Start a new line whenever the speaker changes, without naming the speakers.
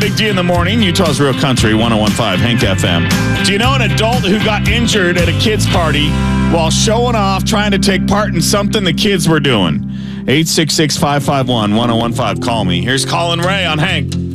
Big D in the morning, Utah's Real Country, 101.5, Hank FM. Do you know an adult who got injured at a kid's party while showing off trying to take part in something the kids were doing? 866-551-1015. Call me. Here's Colin Ray on Hank.